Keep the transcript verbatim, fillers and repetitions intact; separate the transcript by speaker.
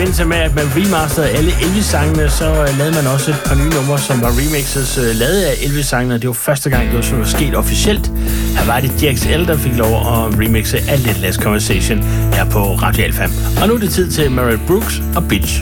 Speaker 1: forbindelse med, at man remasterede alle Elvis-sangene, så lavede man også et par nye numre, som var remixes uh, lavet af Elvis-sangene. Det var første gang, det var sådan sket officielt. Her var det D X L, der fik lov at remixe A Little Less Conversation her på Radio Alfa. Og nu er det tid til Mary Brooks og Bitch.